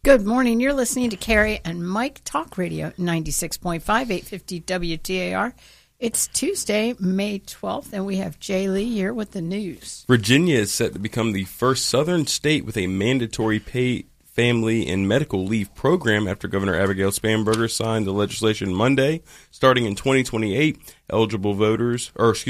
Good morning. You're listening to Carrie and Mike Talk Radio 96.5, 850 WTAR. It's Tuesday, May 12th, and we have Jay Lee here with the news. Virginia is set to become the first southern state with a mandatory paid family and medical leave program after Governor Abigail Spanberger signed the legislation Monday. Starting in 2028, eligible workers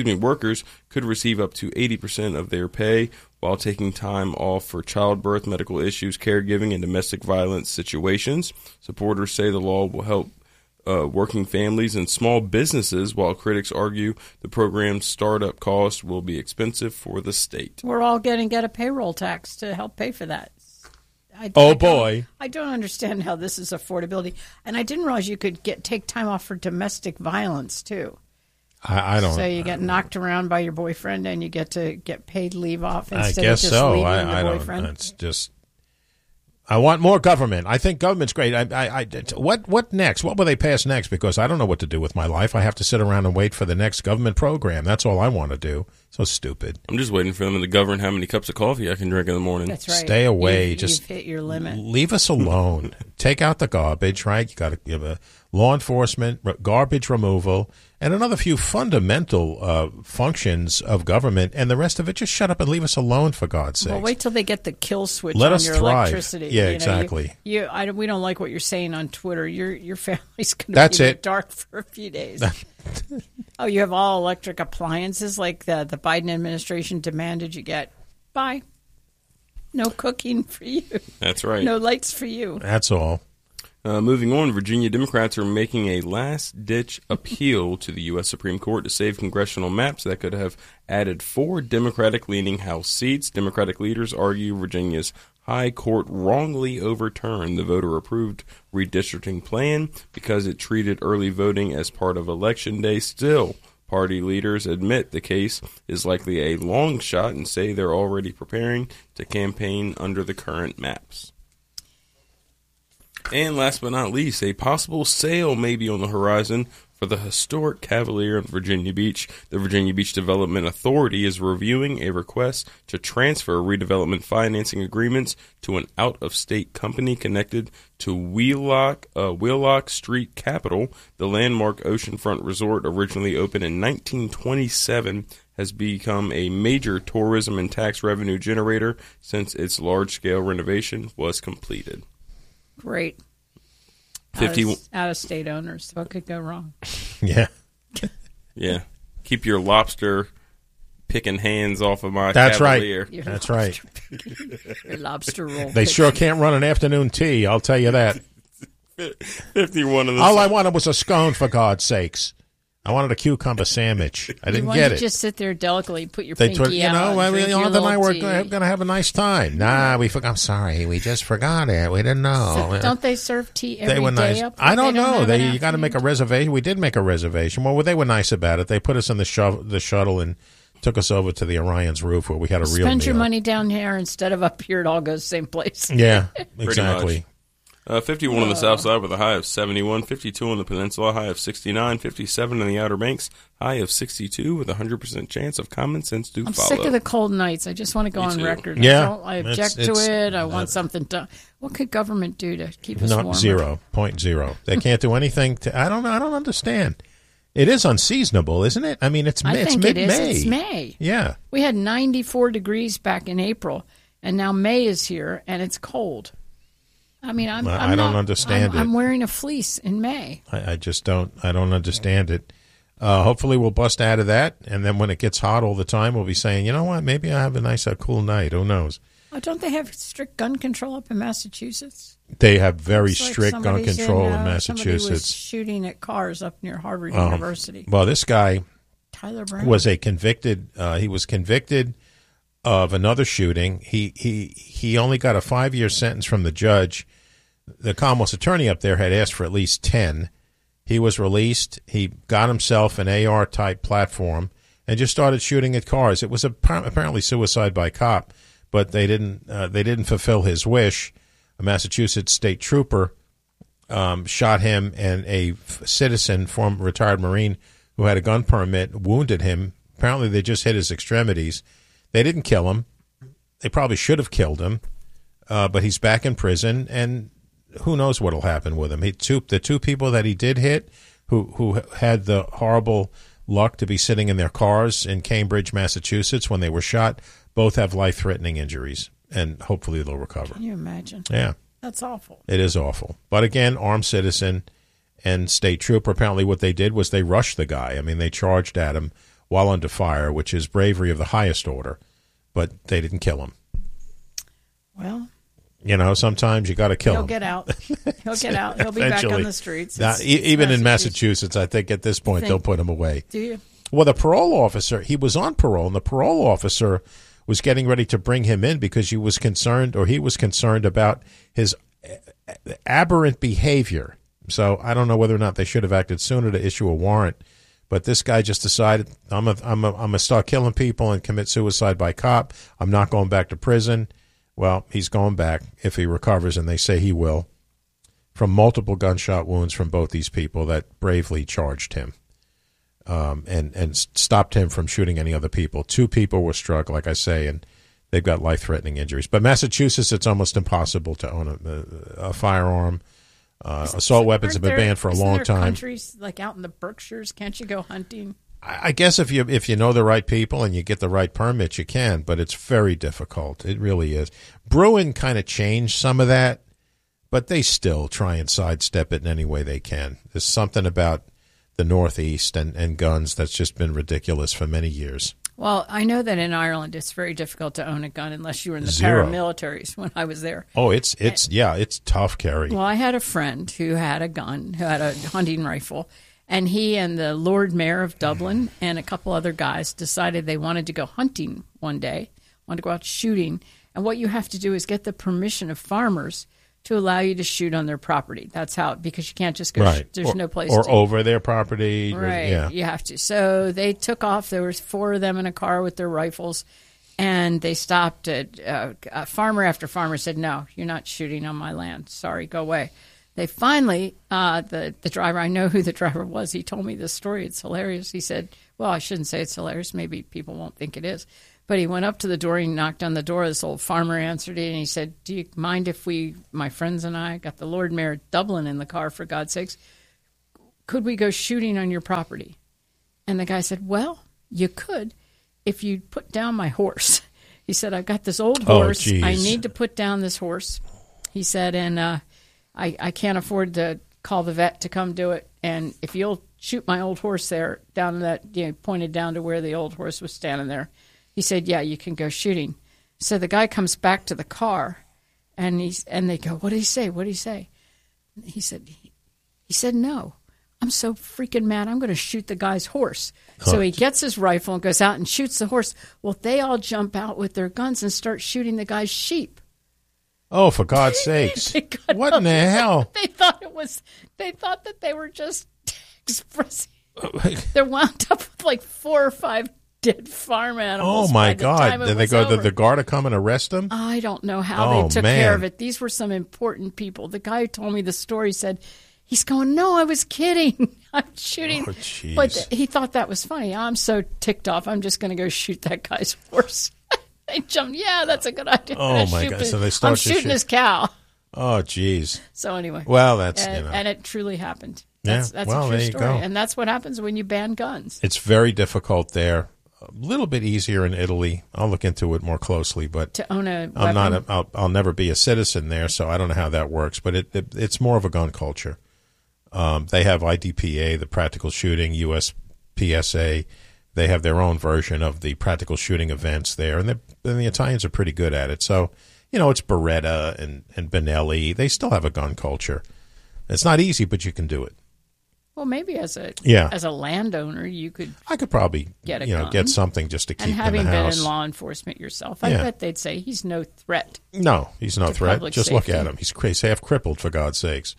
could receive up to 80% of their pay while taking time off for childbirth, medical issues, caregiving, and domestic violence situations. Supporters say the law will help working families and small businesses, while critics argue the program's startup cost will be expensive for the state. We're all going to get a payroll tax to help pay for that. I don't understand how this is affordability. And I didn't realize you could take time off for domestic violence, too. I don't. So you get knocked around by your boyfriend and you get to get paid leave off instead I guess of just so. leaving I the don't. boyfriend. It's just. I want more government. I think government's great. What next? What will they pass next? Because I don't know what to do with my life. I have to sit around and wait for the next government program. That's all I want to do. So stupid. I'm just waiting for them to govern how many cups of coffee I can drink in the morning. That's right. Stay away. You've hit your limit. Leave us alone. Take out the garbage, right? You got to give a law enforcement, garbage removal, and another few fundamental functions of government, and the rest of it, just shut up and leave us alone, for God's sake. Well, wait till they get the kill switch Let on us your thrive. electricity. Yeah, exactly. We don't like what you're saying on Twitter. Your family's going to be dark for a few days. Oh, you have all electric appliances like the Biden administration demanded you get. Bye. No cooking for you. That's right. No lights for you. That's all. Moving on, Virginia Democrats are making a last-ditch appeal to the U.S. Supreme Court to save congressional maps that could have added 4 Democratic-leaning House seats. Democratic leaders argue Virginia's High Court wrongly overturned the voter-approved redistricting plan because it treated early voting as part of Election Day. Still, party leaders admit the case is likely a long shot and say they're already preparing to campaign under the current maps. And last but not least, a possible sale may be on the horizon for the historic Cavalier in Virginia Beach. The Virginia Beach Development Authority is reviewing a request to transfer redevelopment financing agreements to an out-of-state company connected to Wheelock Street Capital. The landmark oceanfront resort, originally opened in 1927, has become a major tourism and tax revenue generator since its large-scale renovation was completed. Great. 50 out-of-state owners. What could go wrong? Yeah. Yeah. Keep your lobster picking hands off of my That's Cavalier. Right. That's right. Your lobster roll. They sure can't run an afternoon tea, I'll tell you that. 51 of them. All I wanted was a scone, for God's sakes. I wanted a cucumber sandwich. I didn't get it. Just sit there delicately, put your pinky out. Jonathan and I were going to have a nice time. Nah, I'm sorry, we just forgot it. We didn't know. So don't they serve tea every they were day nice. up? I don't know. You got to make a reservation. We did make a reservation. Well, they were nice about it. They put us in the shuttle and took us over to the Orion's roof where we had a real meal. Spend your money down here instead of up here. It all goes same place. Yeah, exactly. 51 on the south side with a high of 71, 52 on the peninsula, high of 69, 57 in the Outer Banks, high of 62 with a 100% chance of common sense to follow. I'm sick of the cold nights. I just want to go on record. Yeah. I object to it. I want something done. What could government do to keep us warmer? 0.0. They can't do anything. I don't know. I don't understand. It is unseasonable, isn't it? I mean, it's mid-May. It's May. Yeah. We had 94 degrees back in April, and now May is here, and it's cold. I mean, I don't understand it. I'm wearing a fleece in May. I just don't. I don't understand it. Hopefully, we'll bust out of that, and then when it gets hot all the time, we'll be saying, you know what? Maybe I have a nice, cool night. Who knows? Oh, don't they have strict gun control up in Massachusetts? They have very strict gun control in Massachusetts. Somebody was shooting at cars up near Harvard University. Well, this guy, Tyler Brown, was a convicted. He was convicted of another shooting. He only got a 5-year sentence from the judge. The Commonwealth's attorney up there had asked for at least 10. He was released. He got himself an AR-type platform and just started shooting at cars. It was apparently suicide by cop, but they didn't fulfill his wish. A Massachusetts state trooper shot him, and a citizen, former retired Marine who had a gun permit, wounded him. Apparently, they just hit his extremities. They didn't kill him. They probably should have killed him, but he's back in prison, and who knows what will happen with him. The two people that he did hit, who had the horrible luck to be sitting in their cars in Cambridge, Massachusetts when they were shot, both have life-threatening injuries, and hopefully they'll recover. Can you imagine? Yeah. That's awful. It is awful. But again, armed citizen and state trooper, apparently what they did was they rushed the guy. I mean, they charged at him while under fire, which is bravery of the highest order, but they didn't kill him. Well, sometimes you got to kill him. He'll get out. He'll get out. He'll be back on the streets. Even in Massachusetts, I think at this point they'll put him away. Do you? Well, the parole officer, he was on parole, and the parole officer was getting ready to bring him in because he was concerned about his aberrant behavior. So I don't know whether or not they should have acted sooner to issue a warrant. But this guy just decided, I'm gonna start killing people and commit suicide by cop. I'm not going back to prison. Well, he's going back if he recovers, and they say he will, from multiple gunshot wounds from both these people that bravely charged him and stopped him from shooting any other people. 2 people were struck, like I say, and they've got life-threatening injuries. But Massachusetts, it's almost impossible to own a firearm. Assault weapons have been banned for a long time. Countries like out in the Berkshires, can't you go hunting? I guess if you know the right people and you get the right permits, you can, but it's very difficult. It really is. Bruin kind of changed some of that, but they still try and sidestep it in any way they can. There's something about the Northeast and guns that's just been ridiculous for many years. Well, I know that in Ireland it's very difficult to own a gun unless you were in the paramilitaries when I was there. Oh, it's tough, Carrie. Well, I had a friend who had a gun, who had a hunting rifle, and he and the Lord Mayor of Dublin and a couple other guys decided they wanted to go hunting one day, wanted to go out shooting. And what you have to do is get the permission of farmers to allow you to shoot on their property. That's how, because you can't just go, there's no place or to. over their property. Right, Yeah. You have to. So they took off. There was 4 of them in a car with their rifles, and they stopped at farmer after farmer said, no, you're not shooting on my land. Sorry, go away. They finally, the driver, I know who the driver was. He told me this story. It's hilarious. He said, well, I shouldn't say it's hilarious. Maybe people won't think it is. But he went up to the door, he knocked on the door. This old farmer answered it, and he said, do you mind if my friends and I, got the Lord Mayor of Dublin in the car, for God's sakes, could we go shooting on your property? And the guy said, well, you could if you put down my horse. He said, I've got this old horse. Oh, I need to put down this horse. He said, and I can't afford to call the vet to come do it. And if you'll shoot my old horse there, down that, pointed down to where the old horse was standing there. He said, yeah, you can go shooting. So the guy comes back to the car, and they go, what did he say? What did he say? He said, no, I'm so freaking mad, I'm going to shoot the guy's horse. So he gets his rifle and goes out and shoots the horse. Well, they all jump out with their guns and start shooting the guy's sheep. Oh, for God's sakes. What in the hell? They thought that they were just expressing. They're wound up with like 4 or 5 dead farm animals. Oh, my God. Did the guard come and arrest them? I don't know how they took care of it. These were some important people. The guy who told me the story said, he's going, no, I was kidding. I'm shooting. Oh, jeez. But he thought that was funny. I'm so ticked off. I'm just going to go shoot that guy's horse. They jumped. Yeah, that's a good idea. Oh, my God. So they start I'm shooting his cow. Oh, jeez. So anyway. Well, that's, and it truly happened. That's a true there you story. go. And that's what happens when you ban guns. It's very difficult there. A little bit easier in Italy. I'll look into it more closely, but to own a weapon. I'll never be a citizen there, so I don't know how that works. But it's more of a gun culture. They have IDPA, the practical shooting, USPSA. They have their own version of the practical shooting events there, and the Italians are pretty good at it. So, it's Beretta and Benelli. They still have a gun culture. It's not easy, but you can do it. Well, maybe as a landowner, you could. I could probably get something just to keep in the house. And having been in law enforcement yourself, I bet they'd say he's no threat. No, he's no threat. Just safety. Look at him; he's crazy, half crippled, for God's sakes.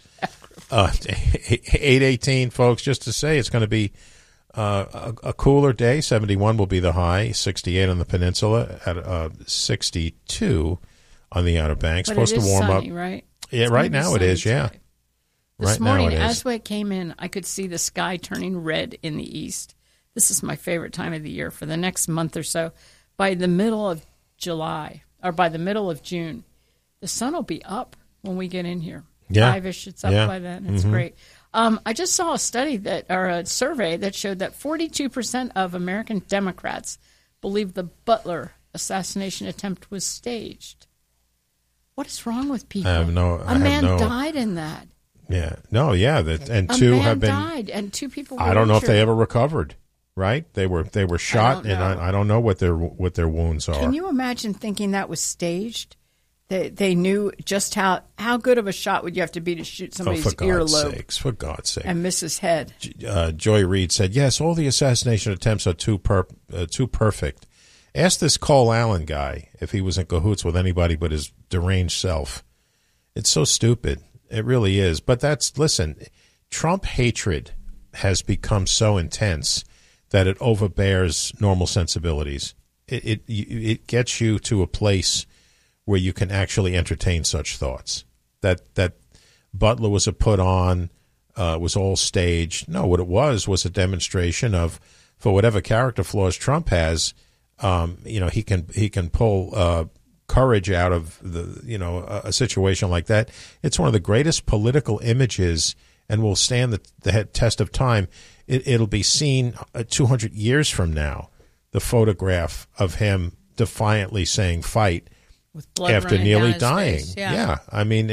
8:18, folks. Just to say, it's going to be a cooler day. 71 will be the high. 68 on the peninsula. At 62 on the Outer Banks. But supposed it is to warm sunny, up. Right? Yeah, right now it is. Today. Yeah. This morning, as I came in, I could see the sky turning red in the east. This is my favorite time of the year. For the next month or so, by the middle of July, or by the middle of June, the sun will be up when we get in here. Yeah. 5-ish. It's up by then. It's great. I just saw a study a survey that showed that 42% of American Democrats believe the Butler assassination attempt was staged. What is wrong with people? A man died in that. Yeah. No, yeah. And two have been died, and 2 people were I don't know injured. if they ever recovered. Right? They were shot, and I don't know what their wounds are. Can you imagine thinking that was staged? They knew just how good of a shot would you have to be to shoot somebody's earlobe. For God's sake. And miss his head. Joy Reid said, yes, all the assassination attempts are too perfect. Ask this Cole Allen guy if he was in cahoots with anybody but his deranged self. It's so stupid. It really is. But listen, Trump hatred has become so intense that it overbears normal sensibilities. It gets you to a place where you can actually entertain such thoughts. That Butler was a put on, was all staged. No, what it was a demonstration of, for whatever character flaws Trump has, he can pull courage out of a situation like that. It's one of the greatest political images, and will stand the test of time. It'll be seen 200 years from now, the photograph of him defiantly saying "fight" with blood after nearly dying. Face. Yeah, I mean,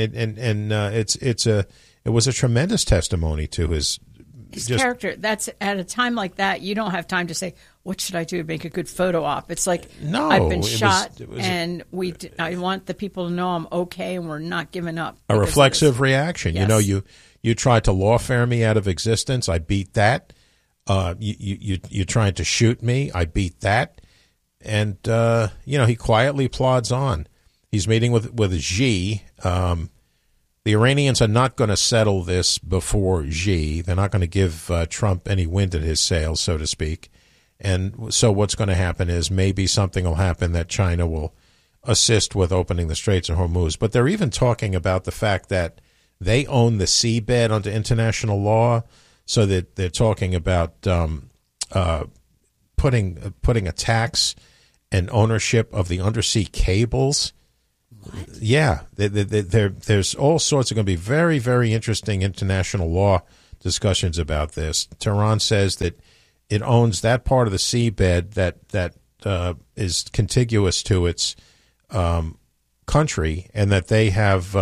it was a tremendous testimony to his character. That's at a time like that, you don't have time to say, "What should I do to make a good photo op?" It's like, no, I've been shot, and I want the people to know I'm okay, and we're not giving up. A reflexive reaction. Yes. You tried to lawfare me out of existence. I beat that. You tried to shoot me. I beat that. And, he quietly plods on. He's meeting with Xi. The Iranians are not going to settle this before Xi. They're not going to give Trump any wind in his sails, so to speak. And so what's going to happen is maybe something will happen that China will assist with opening the Straits of Hormuz. But they're even talking about the fact that they own the seabed under international law, so that they're talking about putting a tax and ownership of the undersea cables. What? Yeah, there's all sorts of going to be very, very interesting international law discussions about this. Tehran says that it owns that part of the seabed that is contiguous to its country, and that they have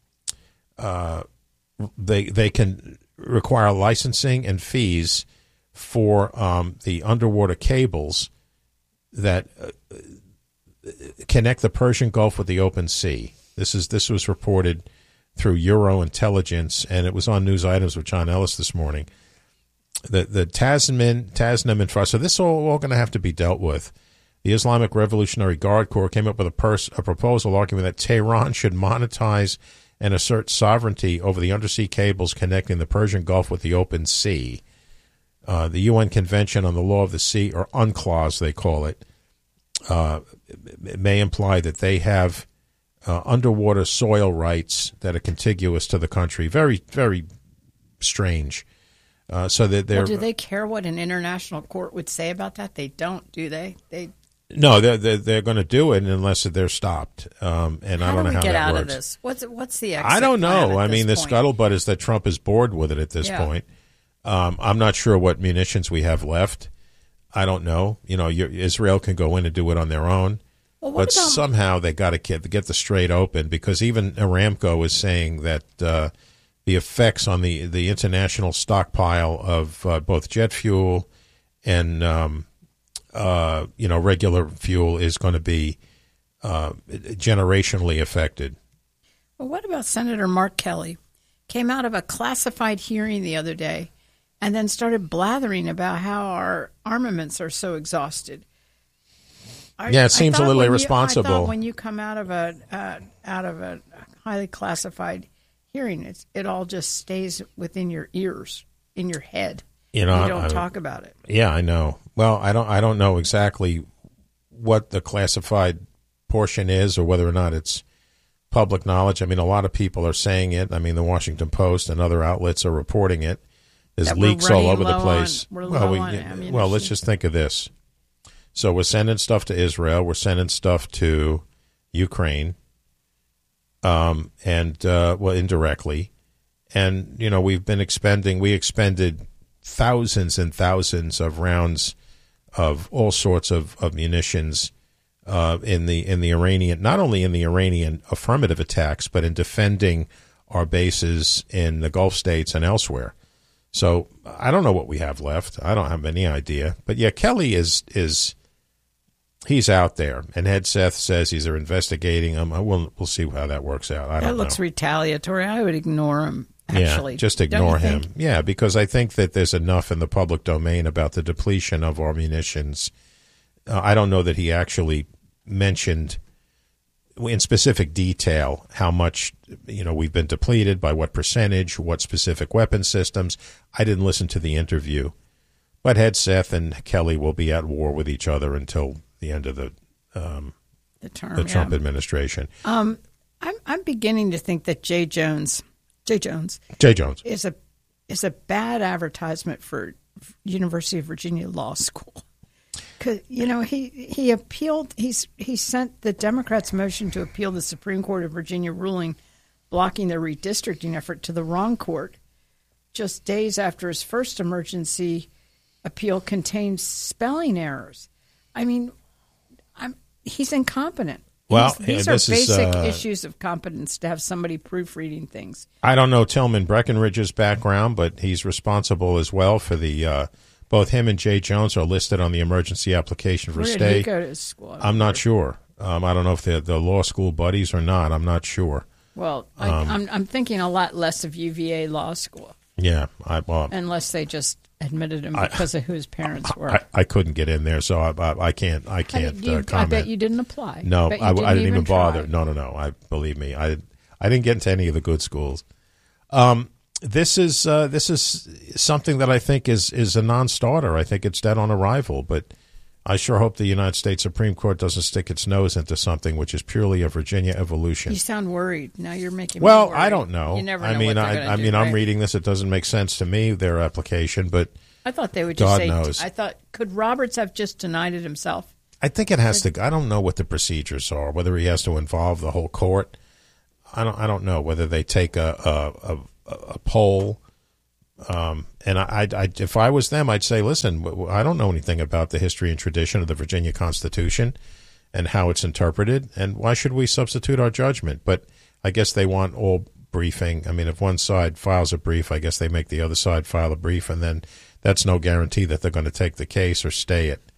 they can require licensing and fees for the underwater cables that connect the Persian Gulf with the open sea. This was reported through Euro Intelligence, and it was on News Items with John Ellis this morning. The Tasnim and Farsi. So this is all going to have to be dealt with. The Islamic Revolutionary Guard Corps came up with a proposal arguing that Tehran should monetize and assert sovereignty over the undersea cables connecting the Persian Gulf with the open sea. The UN Convention on the Law of the Sea, or UNCLOS they call it, may imply that they have underwater soil rights that are contiguous to the country. Very, very strange. So that they're. Well, do they care what an international court would say about that? They don't, do they? No, they're going to do it unless they're stopped. And I don't know how that works. How do we get out of this? What's the exit I don't know. I mean, the scuttlebutt is that Trump is bored with it at this point. I'm not sure what munitions we have left. I don't know. Israel can go in and do it on their own. Well, but somehow they got to get the Strait open, because even Aramco is saying that the effects on the international stockpile of both jet fuel and regular fuel is going to be generationally affected. Well, what about Senator Mark Kelly? Came out of a classified hearing the other day and then started blathering about how our armaments are so exhausted. It seems a little irresponsible. I thought when you come out of a highly classified hearing, it all just stays within your ears, in your head. You don't talk about it. Yeah, I know. Well, I don't know exactly what the classified portion is, or whether or not it's public knowledge. I mean, a lot of people are saying it. I mean, the Washington Post and other outlets are reporting it. There's leaks all over the place. Well, let's just think of this. So we're sending stuff to Israel. We're sending stuff to Ukraine. indirectly. And, we expended thousands and thousands of rounds of all sorts of munitions in the Iranian, not only in the Iranian affirmative attacks, but in defending our bases in the Gulf states and elsewhere. So I don't know what we have left. I don't have any idea. But yeah, Kelly he's out there, and Hegseth says he's investigating him. We'll see how that works out. I don't know. That looks retaliatory. I would ignore him. Actually, yeah, just ignore him. Yeah, because I think that there's enough in the public domain about the depletion of our munitions. I don't know that he actually mentioned in specific detail how much we've been depleted, by what percentage, what specific weapon systems. I didn't listen to the interview, but Hegseth and Kelly will be at war with each other until the end of the Trump administration. I'm beginning to think that Jay Jones is a bad advertisement for University of Virginia Law School. Because he appealed. He sent the Democrats' motion to appeal the Supreme Court of Virginia ruling blocking the redistricting effort to the wrong court, just days after his first emergency appeal contained spelling errors. I mean, he's incompetent. Well, these are basic issues of competence to have somebody proofreading things. I don't know Tillman Breckenridge's background, but he's responsible as well for the both him and Jay Jones are listed on the emergency application for stay. Where did he go to school? I'm not sure. I don't know if they're the law school buddies or not. I'm not sure. Well, I'm thinking a lot less of UVA Law School. Yeah. Unless they just admitted him because of who his parents were. I couldn't get in there, so I can't comment. I bet you didn't apply. No, I didn't even bother. Try. No. Believe me, I didn't get into any of the good schools. This is something that I think is a non-starter. I think it's dead on arrival, but I sure hope the United States Supreme Court doesn't stick its nose into something which is purely a Virginia evolution. You sound worried. Now you're making me worried. I don't know. You never know what they're going to do, I'm reading this. It doesn't make sense to me, their application, but I thought they would just God say, knows. I thought, could Roberts have just denied it himself? I think it has to. I don't know what the procedures are, whether he has to involve the whole court. I don't know whether they take a poll. And if I was them, I'd say, listen, I don't know anything about the history and tradition of the Virginia Constitution and how it's interpreted, and why should we substitute our judgment? But I guess they want all briefing. I mean, if one side files a brief, I guess they make the other side file a brief, and then that's no guarantee that they're going to take the case or stay it.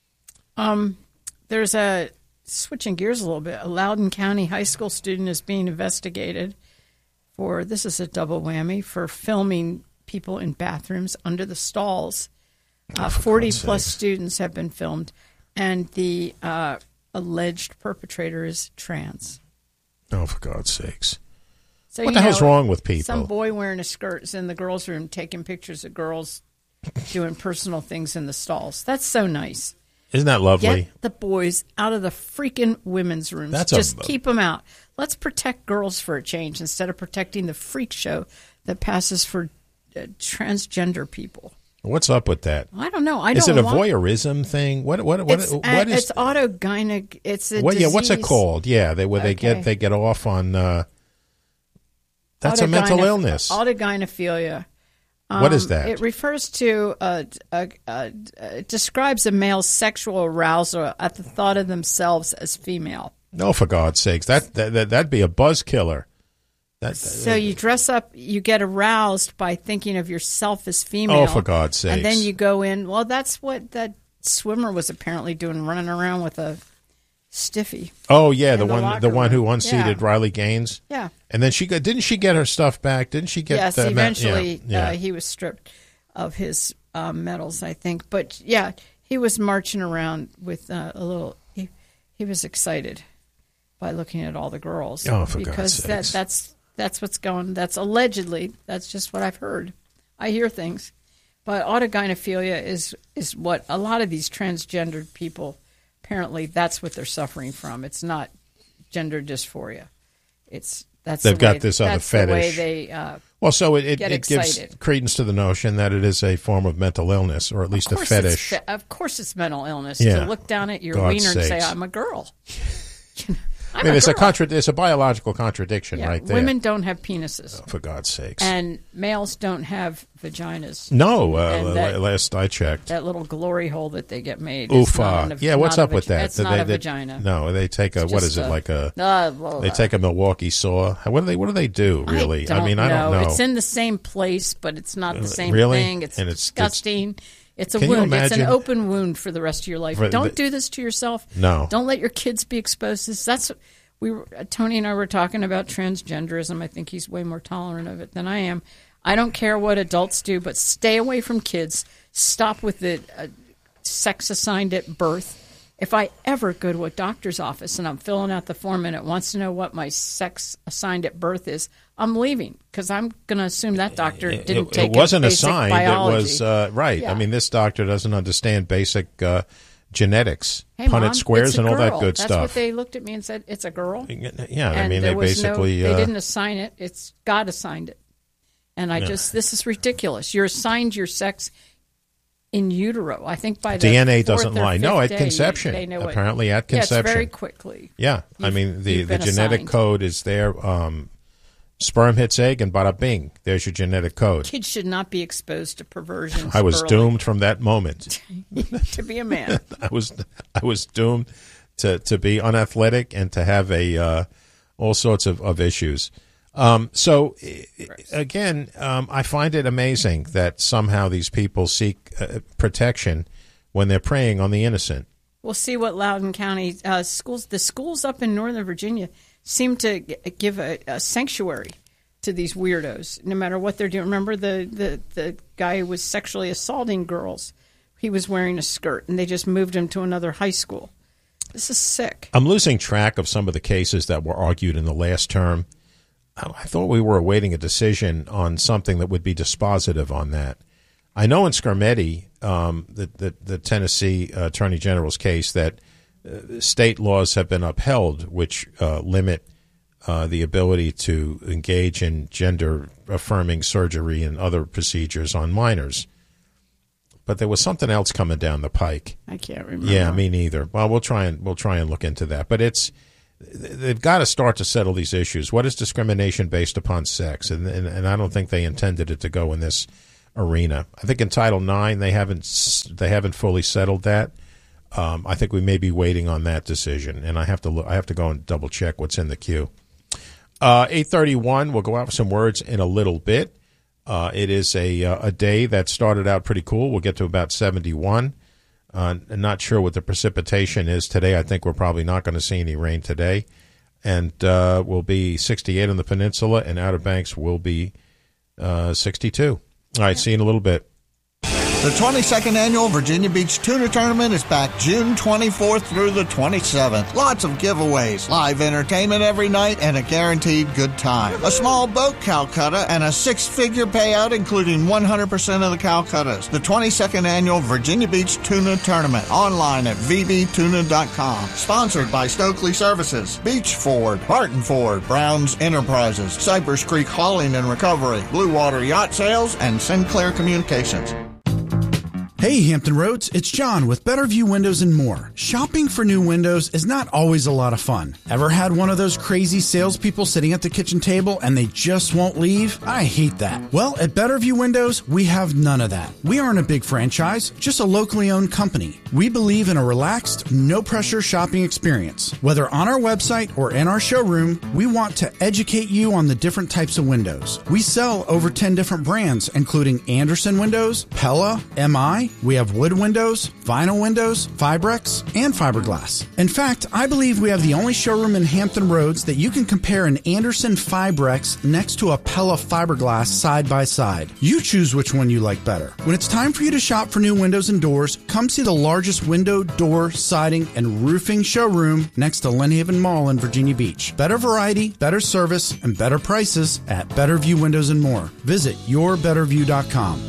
There's switching gears a little bit, a Loudoun County high school student is being investigated for, this is a double whammy, for filming people in bathrooms under the stalls. 40-plus students have been filmed, and the alleged perpetrator is trans. Oh, for God's sakes. So, what the hell's wrong with people? Some boy wearing a skirt is in the girls' room taking pictures of girls doing personal things in the stalls. That's so nice. Isn't that lovely? Get the boys out of the freaking women's rooms. Keep them out. Let's protect girls for a change instead of protecting the freak show that passes for transgender people. What's up with that? I don't know. Is it a voyeurism thing? What is? It's autogynic. It's a disease. Yeah, what's it called? Yeah, they get off on. That's a mental illness. Autogynephilia. What is that? It refers to it describes a male's sexual arousal at the thought of themselves as female. No, for God's sakes, that'd be a buzz killer. So you dress up, you get aroused by thinking of yourself as female. Oh, for God's sakes. And then you go in. Well, that's what that swimmer was apparently doing, running around with a stiffy. Oh, yeah, the one who unseated Riley Gaines. Yeah. And then didn't she get her stuff back? Didn't she get Yes, eventually he was stripped of his medals, I think. But, yeah, he was marching around with a little he was excited by looking at all the girls. Oh, for God's sakes. Because that's what's going. That's allegedly. That's just what I've heard. I hear things, but autogynephilia is what a lot of these transgendered people apparently that's what they're suffering from. It's not gender dysphoria. They've got this other fetish. The way they so it gives credence to the notion that it is a form of mental illness, or at least a fetish. Of course, it's mental illness to look down at your wiener and say, "I'm a girl." I mean, it's a biological contradiction right there. Women don't have penises. Oh, for God's sakes. And males don't have vaginas. No, last I checked. That little glory hole that they get made. Yeah, what's up with that? It's not a vagina. No, they take they take a Milwaukee saw. What do they do, really? I don't know. It's in the same place, but it's not the same thing. It's disgusting. It's a wound. It's an open wound for the rest of your life. Don't do this to yourself. No. Don't let your kids be exposed to this. That's Tony and I were talking about transgenderism. I think he's way more tolerant of it than I am. I don't care what adults do, but stay away from kids. Stop with the sex assigned at birth. If I ever go to a doctor's office and I'm filling out the form and it wants to know what my sex assigned at birth is, I'm leaving because I'm going to assume that doctor didn't take it. It wasn't assigned. Biology. It was right. Yeah. I mean, this doctor doesn't understand basic genetics, Punnett squares, and all that good stuff. That's what they looked at me and said. It's a girl. Yeah, I mean, they basically they didn't assign it. It's God assigned it, and this is ridiculous. You're assigned your sex in utero. I think by the DNA doesn't lie. No, at conception. They know apparently at conception. Yeah, it's very quickly. Yeah, I mean the genetic code is there. Sperm hits egg, and bada bing, there's your genetic code. Kids should not be exposed to perversions. I was doomed from that moment to be a man. I was doomed to be unathletic and to have all sorts of issues. So again, I find it amazing that somehow these people seek protection when they're preying on the innocent. We'll see what Loudoun County the schools up in Northern Virginia seem to give a sanctuary to these weirdos, no matter what they're doing. Remember the guy who was sexually assaulting girls? He was wearing a skirt, and they just moved him to another high school. This is sick. I'm losing track of some of the cases that were argued in the last term. I thought we were awaiting a decision on something that would be dispositive on that. I know in Scarmetti, the Tennessee Attorney General's case, that state laws have been upheld which limit the ability to engage in gender-affirming surgery and other procedures on minors. But there was something else coming down the pike. I can't remember. Yeah, me neither. Well, we'll try and look into that. But they've got to start to settle these issues. What is discrimination based upon sex? And I don't think they intended it to go in this arena. I think in Title IX they haven't fully settled that. I think we may be waiting on that decision, and I have to go and double check what's in the queue. 8:31. We'll go out with some words in a little bit. It is a day that started out pretty cool. We'll get to about 71. I'm not sure what the precipitation is today. I think we're probably not going to see any rain today, and we'll be 68 on the peninsula, and Outer Banks will be 62. All right, see you in a little bit. The 22nd Annual Virginia Beach Tuna Tournament is back June 24th through the 27th. Lots of giveaways, live entertainment every night, and a guaranteed good time. A small boat Calcutta and a six-figure payout, including 100% of the Calcuttas. The 22nd Annual Virginia Beach Tuna Tournament, online at vbtuna.com. Sponsored by Stokely Services, Beach Ford, Barton Ford, Browns Enterprises, Cypress Creek Hauling and Recovery, Blue Water Yacht Sales, and Sinclair Communications. Hey, Hampton Roads, it's John with Better View Windows and More. Shopping for new windows is not always a lot of fun. Ever had one of those crazy salespeople sitting at the kitchen table and they just won't leave? I hate that. Well, at Better View Windows, we have none of that. We aren't a big franchise, just a locally owned company. We believe in a relaxed, no-pressure shopping experience. Whether on our website or in our showroom, we want to educate you on the different types of windows. We sell over 10 different brands, including Andersen Windows, Pella, MI. We have wood windows, vinyl windows, Fibrex, and fiberglass. In fact, I believe we have the only showroom in Hampton Roads that you can compare an Andersen Fibrex next to a Pella fiberglass side by side. You choose which one you like better. When it's time for you to shop for new windows and doors, come see the largest window, door, siding, and roofing showroom next to Lynn Haven Mall in Virginia Beach. Better variety, better service, and better prices at Better View Windows and More. Visit yourbetterview.com.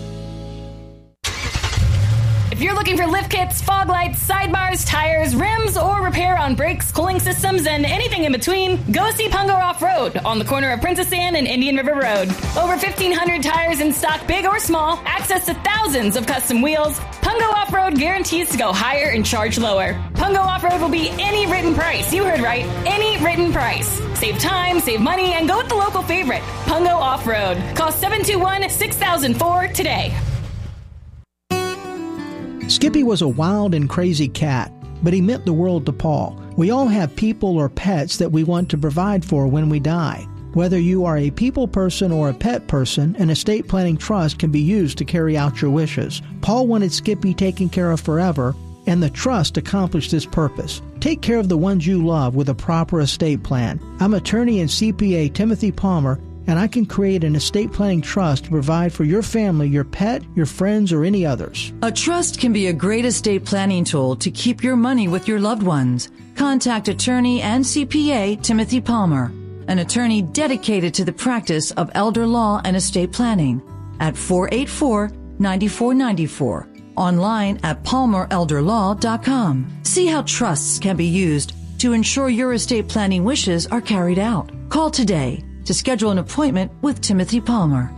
If you're looking for lift kits, fog lights, sidebars, tires, rims, or repair on brakes, cooling systems, and anything in between, go see Pungo Off-Road on the corner of Princess Anne and Indian River Road. Over 1,500 tires in stock, big or small, access to thousands of custom wheels. Pungo Off-Road guarantees to go higher and charge lower. Pungo Off-Road will be any written price. You heard right. Any written price. Save time, save money, and go with the local favorite, Pungo Off-Road. Call 721-6004 today. Skippy was a wild and crazy cat, but he meant the world to Paul. We all have people or pets that we want to provide for when we die. Whether you are a people person or a pet person, an estate planning trust can be used to carry out your wishes. Paul wanted Skippy taken care of forever, and the trust accomplished this purpose. Take care of the ones you love with a proper estate plan. I'm attorney and CPA Timothy Palmer, and I can create an estate planning trust to provide for your family, your pet, your friends, or any others. A trust can be a great estate planning tool to keep your money with your loved ones. Contact attorney and CPA Timothy Palmer, an attorney dedicated to the practice of elder law and estate planning, at 484-9494. Online at palmerelderlaw.com. See how trusts can be used to ensure your estate planning wishes are carried out. Call today to schedule an appointment with Timothy Palmer.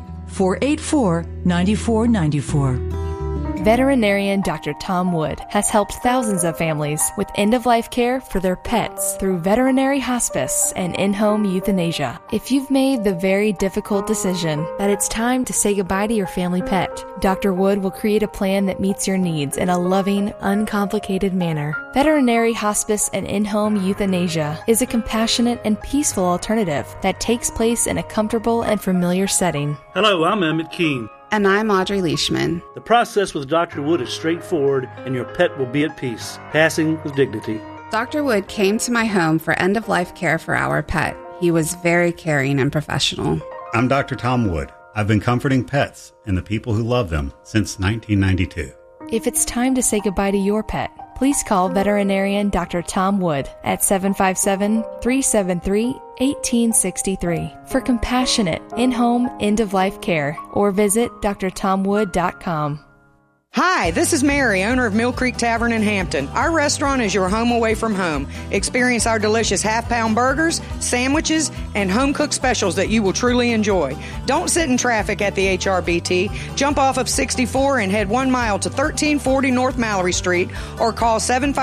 484-9494. Veterinarian Dr. Tom Wood has helped thousands of families with end-of-life care for their pets through veterinary hospice and in-home euthanasia. If you've made the very difficult decision that it's time to say goodbye to your family pet, Dr. Wood will create a plan that meets your needs in a loving, uncomplicated manner. Veterinary hospice and in-home euthanasia is a compassionate and peaceful alternative that takes place in a comfortable and familiar setting. Hello, I'm Emmett Keene. And I'm Audrey Leishman. The process with Dr. Wood is straightforward, and your pet will be at peace, passing with dignity. Dr. Wood came to my home for end-of-life care for our pet. He was very caring and professional. I'm Dr. Tom Wood. I've been comforting pets and the people who love them since 1992. If it's time to say goodbye to your pet, please call veterinarian Dr. Tom Wood at 757-373-1863 for compassionate in-home end-of-life care, or visit drtomwood.com. Hi, this is Mary, owner of Mill Creek Tavern in Hampton. Our restaurant is your home away from home. Experience our delicious half-pound burgers, sandwiches, and home-cooked specials that you will truly enjoy. Don't sit in traffic at the HRBT. Jump off of 64 and head 1 mile to 1340 North Mallory Street, or call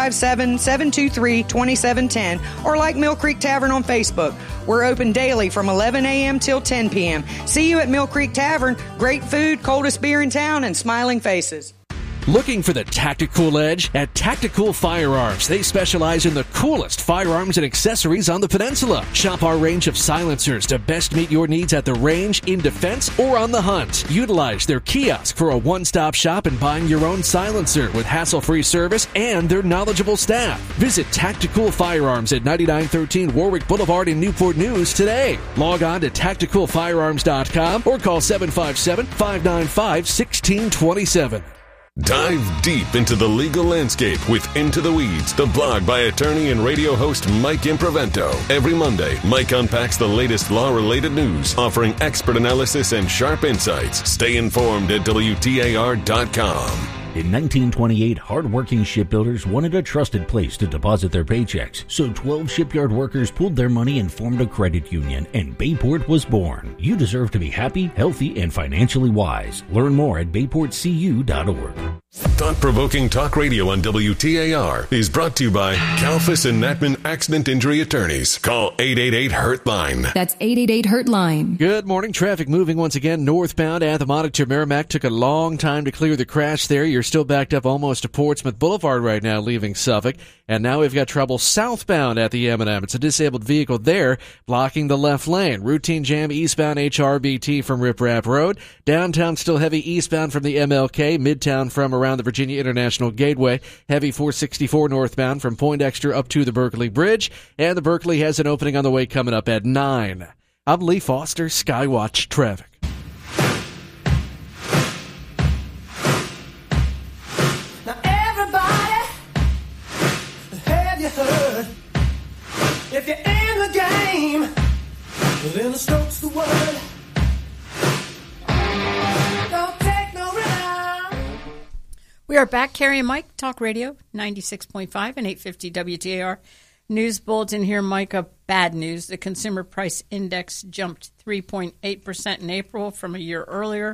757-723-2710, or like Mill Creek Tavern on Facebook. We're open daily from 11 a.m. till 10 p.m. See you at Mill Creek Tavern. Great food, coldest beer in town, and smiling faces. Looking for the tactical edge? At Tactical Firearms, they specialize in the coolest firearms and accessories on the peninsula. Shop our range of silencers to best meet your needs at the range, in defense, or on the hunt. Utilize their kiosk for a one-stop shop in buying your own silencer with hassle-free service and their knowledgeable staff. Visit Tactical Firearms at 9913 Warwick Boulevard in Newport News today. Log on to tacticalfirearms.com or call 757-595-1627. Dive deep into the legal landscape with Into the Weeds, the blog by attorney and radio host Mike Improvento. Every Monday, Mike unpacks the latest law-related news, offering expert analysis and sharp insights. Stay informed at WTAR.com. In 1928, hard-working shipbuilders wanted a trusted place to deposit their paychecks, so 12 shipyard workers pooled their money and formed a credit union, and Bayport was born. You deserve to be happy, healthy, and financially wise. Learn more at bayportcu.org. Thought-provoking talk radio on WTAR is brought to you by Kalfas and Natman Accident Injury Attorneys. Call 888-HURT-LINE. That's 888-HURT-LINE. Good morning. Traffic moving once again northbound at the Monitor Merrimack. Took a long time to clear the crash there. You're still backed up almost to Portsmouth Boulevard right now, leaving Suffolk. And now we've got trouble southbound at the M&M. It's a disabled vehicle there blocking the left lane. Routine jam eastbound HRBT from Rip Rap Road. Downtown still heavy eastbound from the MLK. Midtown from around the Virginia International Gateway. Heavy 464 northbound from Poindexter up to the Berkeley Bridge. And the Berkeley has an opening on the way coming up at 9. I'm Lee Foster, Skywatch Traffic. If you're in the game, then the stroke's the word. Don't take no rhythm. We are back, Carrie and Mike, Talk Radio, 96.5 and 850 WTAR. News bulletin here, Mike, of bad news. The Consumer Price Index jumped 3.8% in April from a year earlier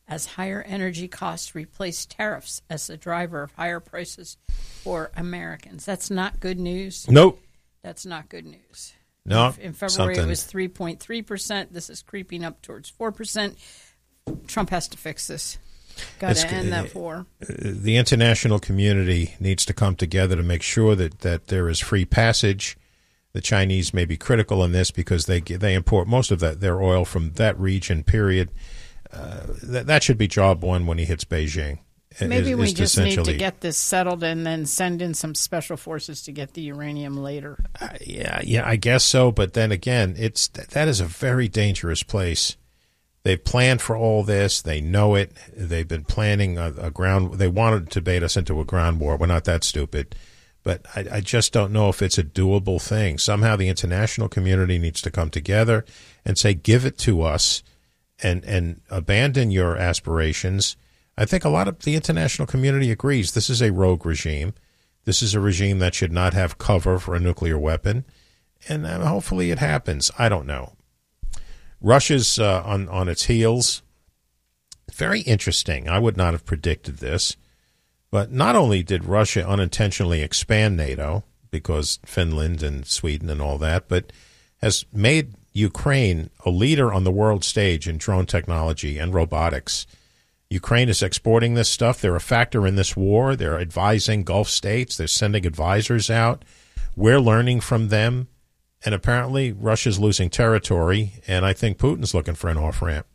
as higher energy costs replace tariffs as the driver of higher prices for Americans. That's not good news. Nope. That's not good news. No. In February, it was 3.3%. This is creeping up towards 4%. Trump has to fix this. Got to end that war. The international community needs to come together to make sure that there is free passage. The Chinese may be critical in this because they import most of their oil from that region, period. That should be job one when he hits Beijing. Maybe we just need to get this settled and then send in some special forces to get the uranium later. Yeah, I guess so. But then again, that is a very dangerous place. They've planned for all this. They know it. They've been planning a ground. They wanted to bait us into a ground war. We're not that stupid. But I just don't know if it's a doable thing. Somehow the international community needs to come together and say, give it to us and abandon your aspirations. I think a lot of the international community agrees this is a rogue regime. This is a regime that should not have cover for a nuclear weapon. And hopefully it happens. I don't know. Russia's on its heels. Very interesting. I would not have predicted this. But not only did Russia unintentionally expand NATO, because Finland and Sweden and all that, but has made Ukraine a leader on the world stage in drone technology and robotics. Ukraine is exporting this stuff. They're a factor in this war. They're advising Gulf states. They're sending advisors out. We're learning from them. And apparently Russia's losing territory, and I think Putin's looking for an off-ramp.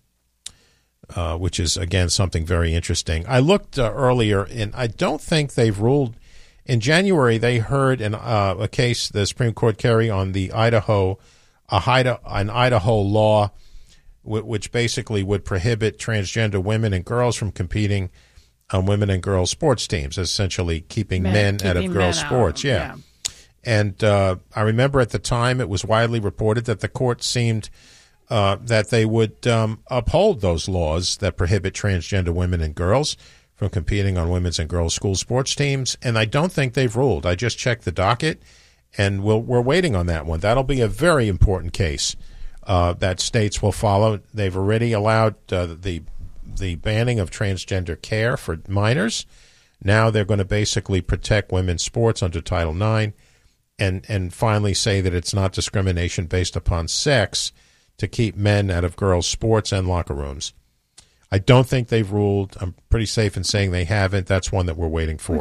Which is, again, something very interesting. I looked earlier, and I don't think they've ruled. In January, they heard a case the Supreme Court carry on the an Idaho law, which basically would prohibit transgender women and girls from competing on women and girls sports teams, essentially keeping men out of girls' sports. Yeah. And I remember at the time it was widely reported that the court seemed that they would uphold those laws that prohibit transgender women and girls from competing on women's and girls' school sports teams. And I don't think they've ruled. I just checked the docket, and we're waiting on that one. That'll be a very important case that states will follow. They've already allowed the banning of transgender care for minors. Now they're going to basically protect women's sports under Title IX and finally say that it's not discrimination based upon sex to keep men out of girls' sports and locker rooms. I don't think they've ruled. I'm pretty safe in saying they haven't. That's one that we're waiting for.